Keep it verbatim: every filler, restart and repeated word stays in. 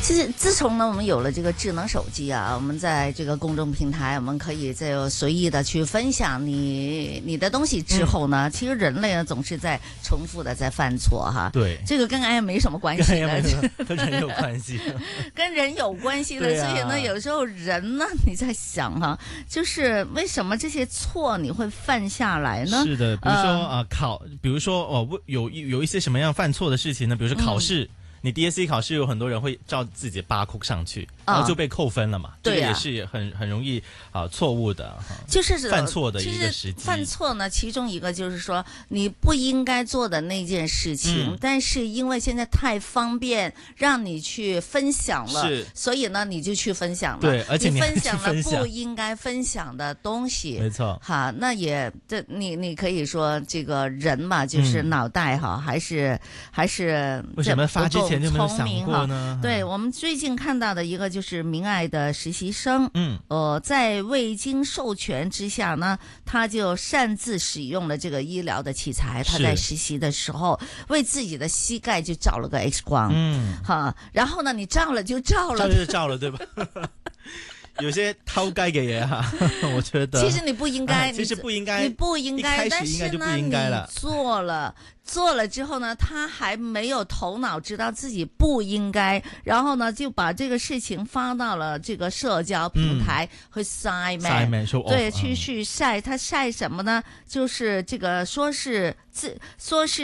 其实自从呢我们有了这个智能手机啊，我们在这个公众平台我们可以再随意的去分享你你的东西之后呢、嗯、其实人类呢总是在重复的在犯错哈。 对， 这个跟 A I 没什么关系的， 跟人有关系跟人有关系的、啊、所以呢有时候人呢你在想哈，就是为什么这些错你会犯下来呢？ 是的，比如说啊、呃、考比如说哦有有一些什么样犯错的事情呢？比如说考试、嗯你 D S E 考试有很多人会照自己的八扣上去，然后就被扣分了嘛。 对、啊， 这个也是很很容易啊错误的， 就是犯错的一个时机。 犯错呢，其中一个就是说你不应该做的那件事情，嗯、但是因为现在太方便，让你去分享了，所以呢你就去分享了。 对，而且你分享了分享不应该分享的东西， 没错。 哈，那也这你你可以说这个人嘛，就是脑袋哈、嗯，还是还是为什么发之前就没有想过呢？ 对，我们最近看到的一个就是明爱的实习生， 嗯， 呃，在未经授权之下呢，他就擅自使用了这个医疗的器材。他在实习的时候，为自己的膝盖就照了个 X 光， 嗯， 哈，然后呢，你照了就照了， 照就照了，对吧？有些偷雞嘅嘢哈，我覺得其實你不應該、 啊，其實不應該， 你不應該， 一開始應該就不應該了。 但是呢，你做了，做了之後呢，他還沒有頭腦知道自己不應該，然後呢就把這個事情發到了這個社交平台去曬命，對，去去曬，他曬什麼呢？就是這個說是自說是。